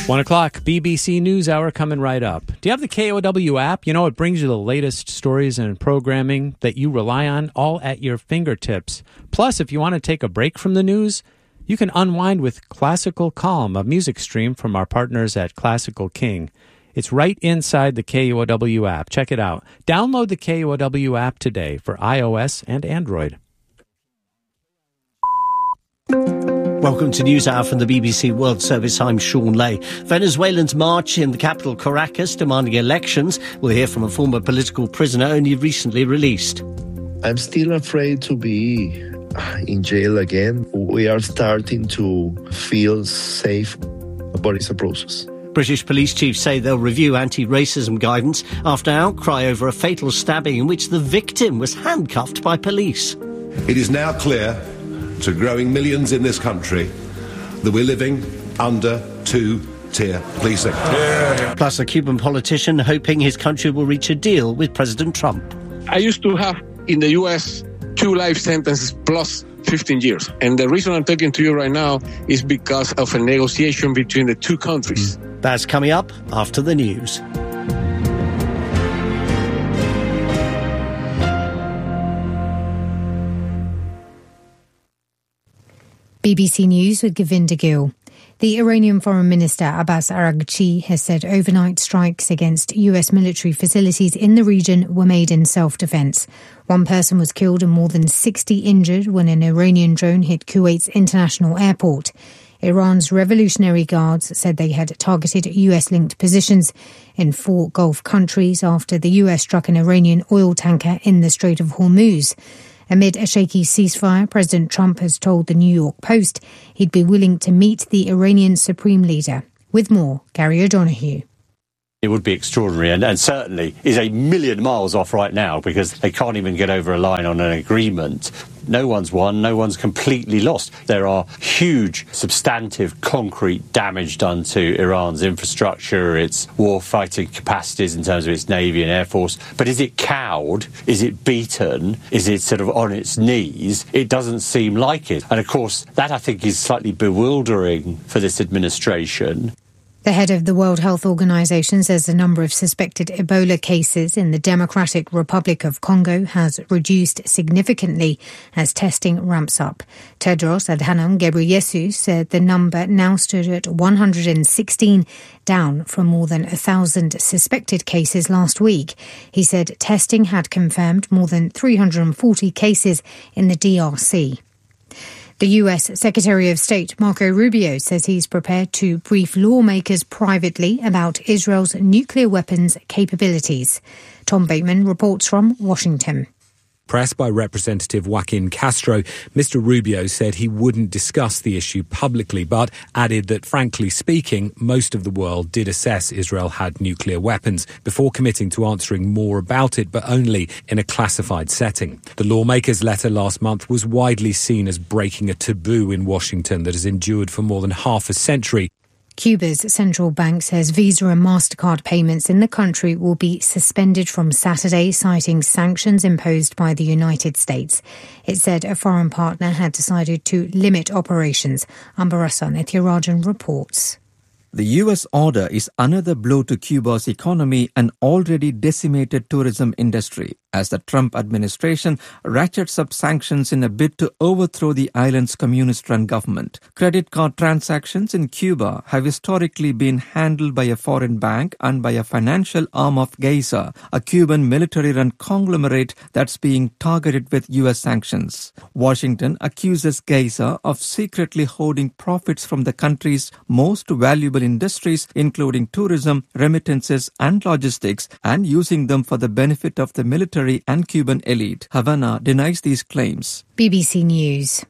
1 o'clock, BBC News Hour coming right up. Do you have the KOW app? You know, it brings you the latest stories and programming that you rely on all at your fingertips. Plus, if you want to take a break from the news, you can unwind with Classical Calm, a music stream from our partners at Classical King. It's right inside the KOW app. Check it out. Download the KOW app today for iOS and Android. Welcome to News Hour from the BBC World Service. I'm Sean Lay. Venezuelans march in the capital Caracas demanding elections. We'll hear from a former political prisoner only recently released. I'm still afraid to be in jail again. We are starting to feel safe, but it's a process. British police chiefs say they'll review anti-racism guidance after outcry over a fatal stabbing in which the victim was handcuffed by police. It is now clear to growing millions in this country that we're living under two-tier policing. Plus a Cuban politician hoping his country will reach a deal with President Trump. I used to have in the U.S. 2 life sentences plus 15 years. And the reason I'm talking to you right now is because of a negotiation between the two countries. That's coming up after the news. BBC News with Govinda Gill. The Iranian Foreign Minister Abbas Araghchi has said overnight strikes against US military facilities in the region were made in self-defense. 1 person was killed and more than 60 injured when an Iranian drone hit Kuwait's international airport. Iran's Revolutionary Guards said they had targeted US-linked positions in 4 Gulf countries after the US struck an Iranian oil tanker in the Strait of Hormuz. Amid a shaky ceasefire, President Trump has told the New York Post he'd be willing to meet the Iranian Supreme Leader. With more, Gary O'Donoghue. It would be extraordinary and certainly is a million miles off right now because they can't even get over a line on an agreement. No one's won, no one's completely lost. There are huge, substantive, concrete damage done to Iran's infrastructure, its war-fighting capacities in terms of its Navy and Air Force. But is it cowed? Is it beaten? Is it sort of on its knees? It doesn't seem like it. And of course, that I think is slightly bewildering for this administration. The head of the World Health Organization says the number of suspected Ebola cases in the Democratic Republic of Congo has reduced significantly as testing ramps up. Tedros Adhanom Ghebreyesus said the number now stood at 116, down from more than 1,000 suspected cases last week. He said testing had confirmed more than 340 cases in the DRC. The US Secretary of State Marco Rubio says he's prepared to brief lawmakers privately about Israel's nuclear weapons capabilities. Tom Bateman reports from Washington. Pressed by Representative Joaquin Castro, Mr. Rubio said he wouldn't discuss the issue publicly, but added that, frankly speaking, most of the world did assess Israel had nuclear weapons before committing to answering more about it, but only in a classified setting. The lawmaker's letter last month was widely seen as breaking a taboo in Washington that has endured for more than half a century. Cuba's central bank says Visa and MasterCard payments in the country will be suspended from Saturday, citing sanctions imposed by the United States. It said a foreign partner had decided to limit operations. Ambarasan Ethirajan reports. The US order is another blow to Cuba's economy and already decimated tourism industry as the Trump administration ratchets up sanctions in a bid to overthrow the island's communist-run government. Credit card transactions in Cuba have historically been handled by a foreign bank and by a financial arm of Geisa, a Cuban military-run conglomerate that's being targeted with US sanctions. Washington accuses Geisa of secretly hoarding profits from the country's most valuable industries, including tourism, remittances, and logistics, and using them for the benefit of the military and Cuban elite. Havana denies these claims. BBC News.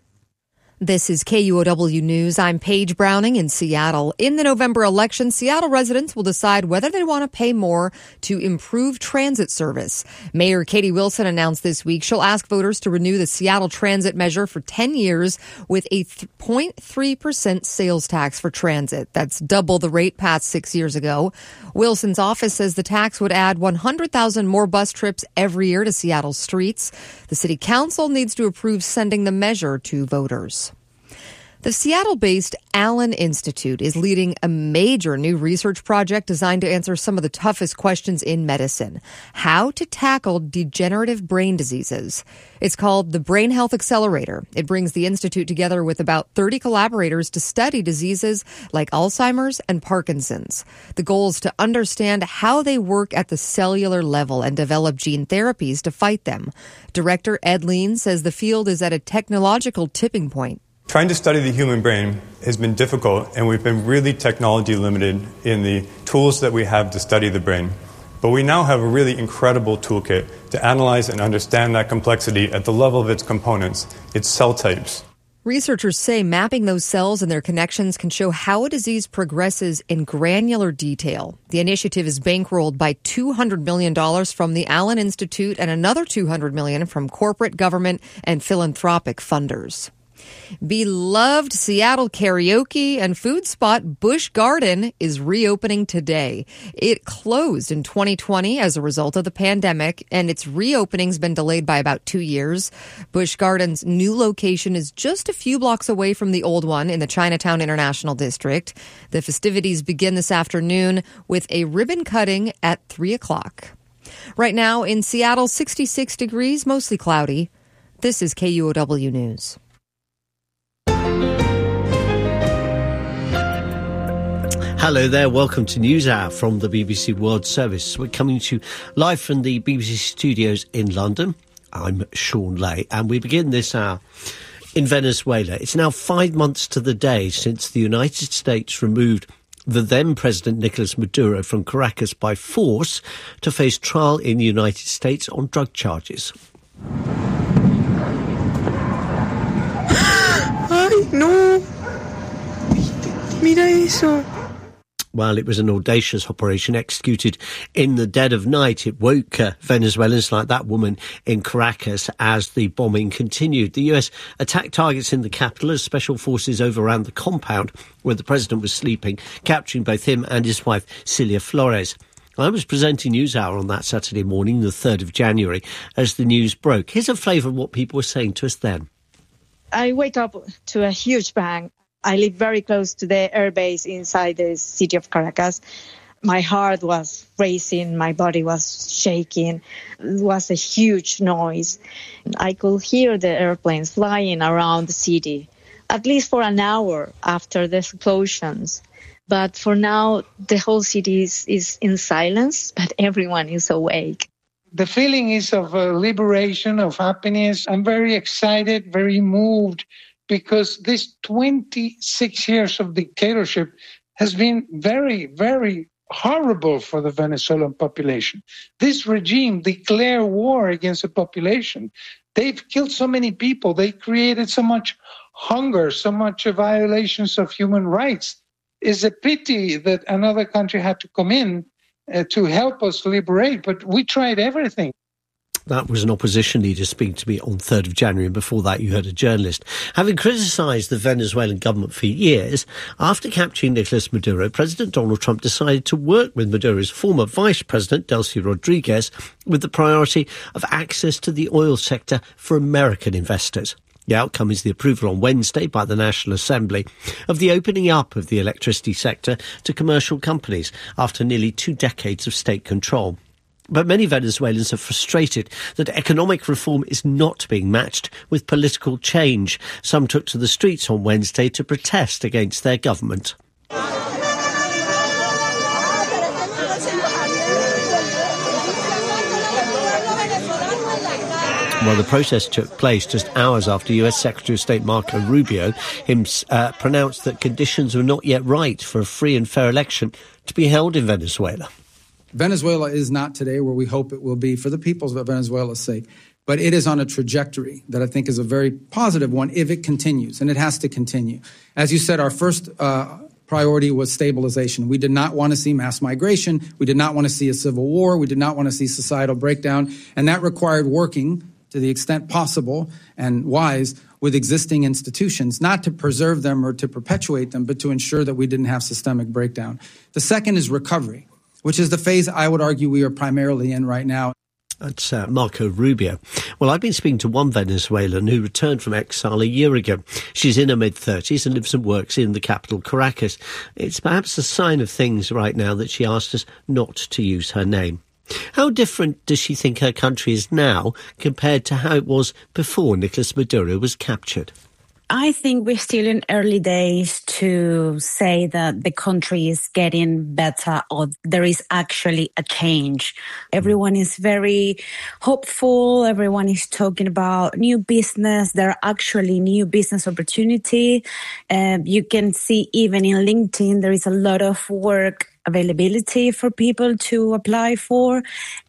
This is KUOW News. I'm Paige Browning in Seattle. In the November election, Seattle residents will decide whether they want to pay more to improve transit service. Mayor Katie Wilson announced this week she'll ask voters to renew the Seattle Transit Measure for 10 years with a 0.3% sales tax for transit. That's double the rate passed 6 years ago. Wilson's office says the tax would add 100,000 more bus trips every year to Seattle's streets. The city council needs to approve sending the measure to voters. The Seattle-based Allen Institute is leading a major new research project designed to answer some of the toughest questions in medicine: how to tackle degenerative brain diseases. It's called the Brain Health Accelerator. It brings the institute together with about 30 collaborators to study diseases like Alzheimer's and Parkinson's. The goal is to understand how they work at the cellular level and develop gene therapies to fight them. Director Ed Lean says the field is at a technological tipping point. Trying to study the human brain has been difficult, and we've been really technology limited in the tools that we have to study the brain. But we now have a really incredible toolkit to analyze and understand that complexity at the level of its components, its cell types. Researchers say mapping those cells and their connections can show how a disease progresses in granular detail. The initiative is bankrolled by $200 million from the Allen Institute and another $200 million from corporate, government, and philanthropic funders. Beloved Seattle karaoke and food spot Busch Garden is reopening today. It closed in 2020 as a result of the pandemic, and its reopening's been delayed by about 2 years. Busch Garden's new location is just a few blocks away from the old one in the Chinatown International District. The festivities begin this afternoon with a ribbon cutting at 3 o'clock. Right now in Seattle, 66 degrees, mostly cloudy. This is KUOW News. Hello there, welcome to NewsHour from the BBC World Service. We're coming to you live from the BBC studios in London. I'm Sean Lay, and we begin this hour in Venezuela. It's now 5 months to the day since the United States removed the then President Nicolas Maduro from Caracas by force to face trial in the United States on drug charges. Ay, no. Mira eso. Well, it was an audacious operation executed in the dead of night. It woke Venezuelans like that woman in Caracas as the bombing continued. The US attacked targets in the capital as special forces overran the compound where the president was sleeping, capturing both him and his wife, Celia Flores. I was presenting NewsHour on that Saturday morning, the 3rd of January, as the news broke. Here's a flavour of what people were saying to us then. I wake up to a huge bang. I live very close to the airbase inside the city of Caracas. My heart was racing, my body was shaking. It was a huge noise. I could hear the airplanes flying around the city, at least for an hour after the explosions. But for now, the whole city is in silence, but everyone is awake. The feeling is of liberation, of happiness. I'm very excited, very moved, because this 26 years of dictatorship has been very, very horrible for the Venezuelan population. This regime declared war against the population. They've killed so many people. They created so much hunger, so much violations of human rights. It's a pity that another country had to come in to help us liberate, but we tried everything. That was an opposition leader speaking to me on 3rd of January, and before that you heard a journalist. Having criticised the Venezuelan government for years, after capturing Nicolas Maduro, President Donald Trump decided to work with Maduro's former vice president, Delcy Rodriguez, with the priority of access to the oil sector for American investors. The outcome is the approval on Wednesday by the National Assembly of the opening up of the electricity sector to commercial companies after nearly 2 decades of state control. But many Venezuelans are frustrated that economic reform is not being matched with political change. Some took to the streets on Wednesday to protest against their government. Well, the protest took place just hours after US Secretary of State Marco Rubio pronounced that conditions were not yet right for a free and fair election to be held in Venezuela. Venezuela is not today where we hope it will be for the people's of Venezuela's sake, but it is on a trajectory that I think is a very positive one if it continues, and it has to continue. As you said, our first priority was stabilization. We did not want to see mass migration. We did not want to see a civil war. We did not want to see societal breakdown, and that required working to the extent possible and wise with existing institutions, not to preserve them or to perpetuate them, but to ensure that we didn't have systemic breakdown. The second is recovery, which is the phase I would argue we are primarily in right now. That's Marco Rubio. Well, I've been speaking to one Venezuelan who returned from exile a year ago. She's in her mid-30s and lives and works in the capital, Caracas. It's perhaps a sign of things right now that she asked us not to use her name. How different does she think her country is now compared to how it was before Nicolas Maduro was captured? I think we're still in early days to say that the country is getting better or there is actually a change. Everyone is very hopeful. Everyone is talking about new business. There are actually new business opportunity. You can see even in LinkedIn, there is a lot of work availability for people to apply for.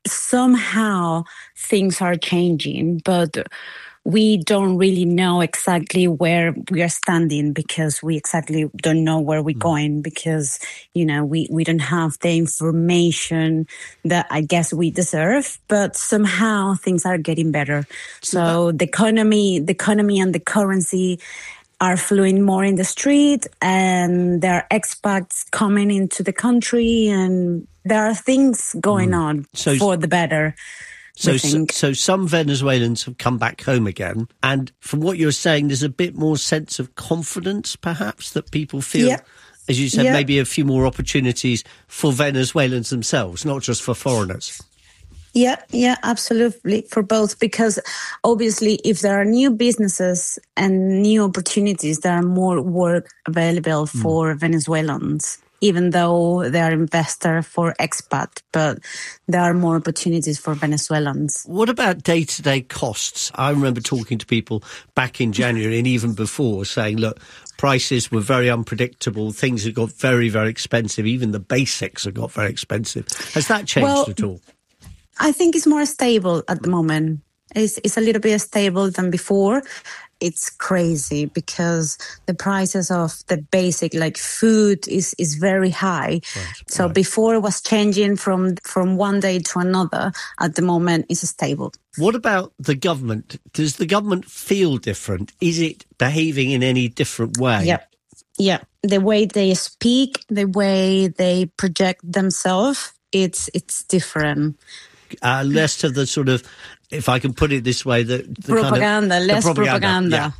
Somehow things are changing, but we don't really know exactly where we are standing because we exactly don't know where we're going because, we don't have the information that I guess we deserve, but somehow things are getting better. So the economy and the currency are flowing more in the street and there are expats coming into the country and there are things going on for the better. So some Venezuelans have come back home again. And from what you're saying, there's a bit more sense of confidence, perhaps, that people feel, as you said, maybe a few more opportunities for Venezuelans themselves, not just for foreigners. Yeah, absolutely. For both, because obviously if there are new businesses and new opportunities, there are more work available for Venezuelans. Even though they are investors for expat, but there are more opportunities for Venezuelans. What about day-to-day costs? I remember talking to people back in January and even before saying, look, prices were very unpredictable. Things have got very, very expensive. Even the basics have got very expensive. Has that changed at all? I think it's more stable at the moment. It's a little bit stable than before. It's crazy because the prices of the basic like food is very high. So before it was changing from one day to another. At the moment, it's stable. What about the government? Does the government feel different? Is it behaving in any different way? Yeah. The way they speak, the way they project themselves, it's different. Less of the sort of, if I can put it this way, the propaganda, less propaganda.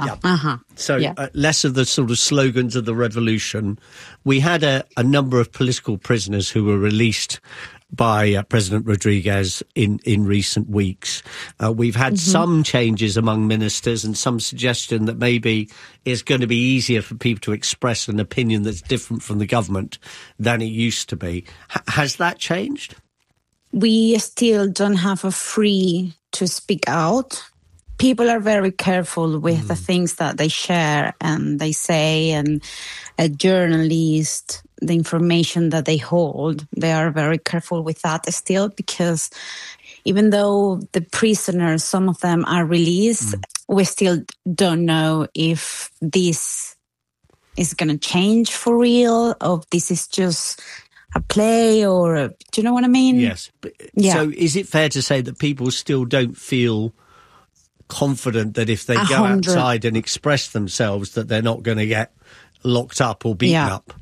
So less of the sort of slogans of the revolution. We had a number of political prisoners who were released by President Rodriguez in recent weeks. We've had some changes among ministers and some suggestion that maybe it's going to be easier for people to express an opinion that's different from the government than it used to be. Has that changed? We still don't have a free to speak out. People are very careful with the things that they share and they say, and a journalist, the information that they hold, they are very careful with that still because even though the prisoners, some of them are released, we still don't know if this is going to change for real, or if this is just a play, or do you know what I mean? Yes. So is it fair to say that people still don't feel confident that if they go outside and express themselves that they're not going to get locked up or beaten up?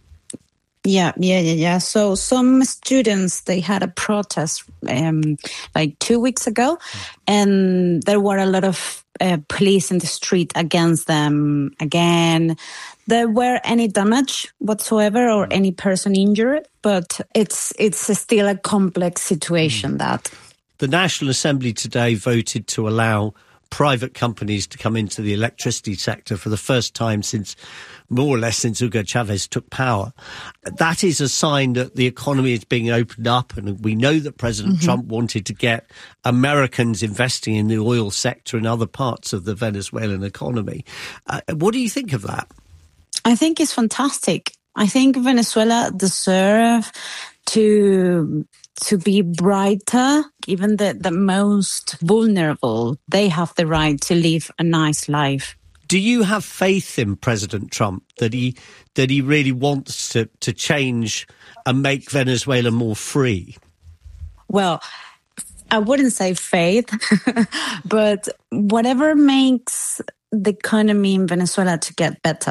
Yeah. So some students, they had a protest like 2 weeks ago, and there were a lot of police in the street against them again. There were any damage whatsoever or any person injured, but it's still a complex situation. That the National Assembly today voted to allow private companies to come into the electricity sector for the first time since Hugo Chavez took power. That is a sign that the economy is being opened up, and we know that President Trump wanted to get Americans investing in the oil sector and other parts of the Venezuelan economy. What do you think of that? I think it's fantastic. I think Venezuela deserves to be brighter. Even the most vulnerable, they have the right to live a nice life. Do you have faith in President Trump that he really wants to change and make Venezuela more free? Well, I wouldn't say faith, but whatever makes the economy in Venezuela to get better,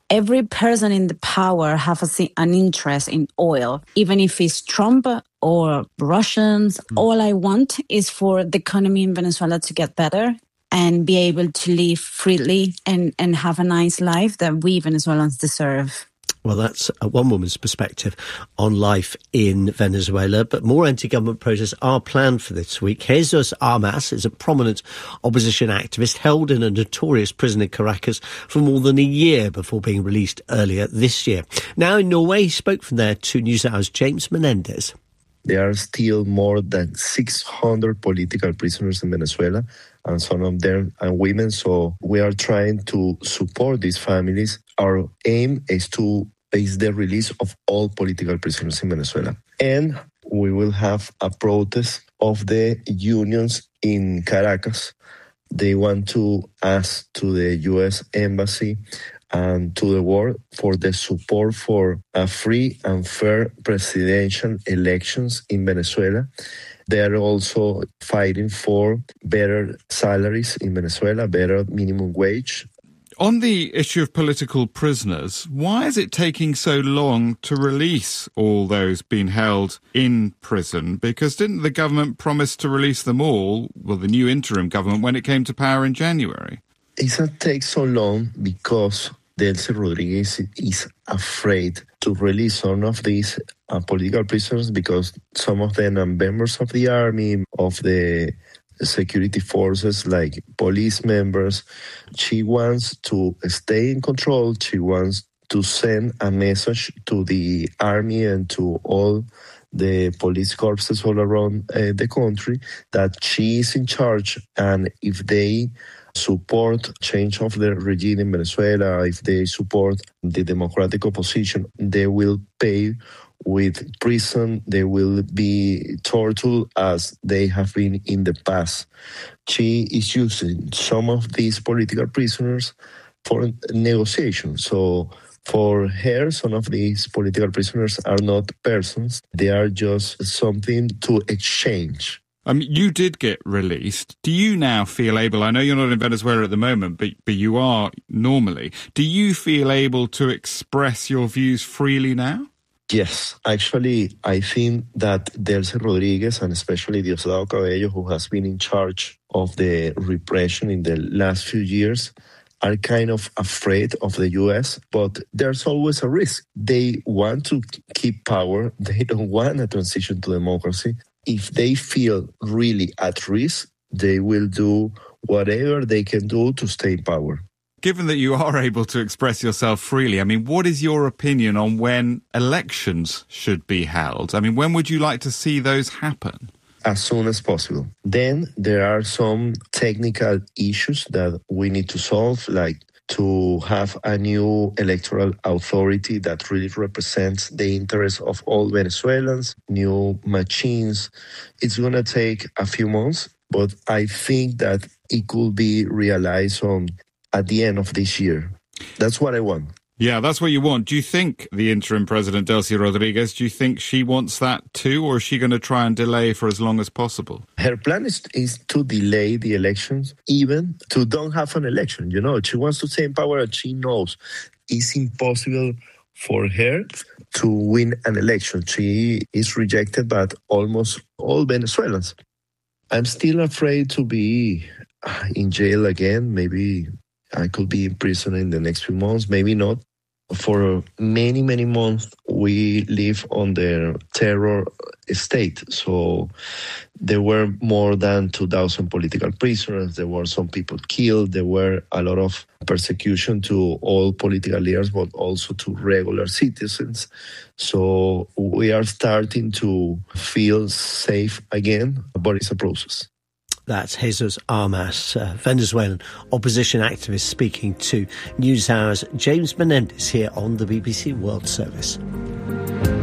every person in the power have an interest in oil, even if it's Trump or Russians. All I want is for the economy in Venezuela to get better and be able to live freely and have a nice life that we Venezuelans deserve. Well, that's one woman's perspective on life in Venezuela, but more anti-government protests are planned for this week. Jesus Armas is a prominent opposition activist held in a notorious prison in Caracas for more than a year before being released earlier this year. Now in Norway, he spoke from there to NewsHour's James Menendez. There are still more than 600 political prisoners in Venezuela, and some of them are women. So we are trying to support these families. Our aim is the release of all political prisoners in Venezuela. And we will have a protest of the unions in Caracas. They want to ask to the U.S. Embassy and to the world for the support for a free and fair presidential elections in Venezuela. They are also fighting for better salaries in Venezuela, better minimum wage. On the issue of political prisoners, why is it taking so long to release all those being held in prison? Because didn't the government promise to release them all, well, the new interim government, when it came to power in January? It's not take so long because Delcy Rodriguez is afraid to release some of these political prisoners because some of them are members of the army, of the security forces, like police members. She wants to stay in control. She wants to send a message to the army and to all the police corpses all around the country that she is in charge, and if they support change of the regime in Venezuela, if they support the democratic opposition, they will pay with prison, they will be tortured as they have been in the past. She is using some of these political prisoners for negotiation. So for her, some of these political prisoners are not persons. They are just something to exchange. You did get released. Do you now feel able, I know you're not in Venezuela at the moment, but you are normally, do you feel able to express your views freely now? Yes, actually, I think that Delcy Rodriguez and especially Diosdado Cabello, who has been in charge of the repression in the last few years, are kind of afraid of the U.S., but there's always a risk. They want to keep power. They don't want a transition to democracy. If they feel really at risk, they will do whatever they can do to stay in power. Given that you are able to express yourself freely, what is your opinion on when elections should be held? When would you like to see those happen? As soon as possible. Then there are some technical issues that we need to solve, like to have a new electoral authority that really represents the interests of all Venezuelans, new machines. It's going to take a few months, but I think that it could be realized at the end of this year. That's what I want. Yeah, that's what you want. Do you think the interim president, Delcy Rodriguez, do you think she wants that too, or is she going to try and delay for as long as possible? Her plan is to delay the elections, even to don't have an election. She wants to stay in power, and she knows it's impossible for her to win an election. She is rejected by almost all Venezuelans. I'm still afraid to be in jail again. Maybe I could be in prison in the next few months, maybe not. For many, many months, we live on the terror state. So there were more than 2,000 political prisoners. There were some people killed. There were a lot of persecution to all political leaders, but also to regular citizens. So we are starting to feel safe again, but it's a process. That's Jesus Armas, Venezuelan opposition activist, speaking to NewsHour's James Menendez here on the BBC World Service.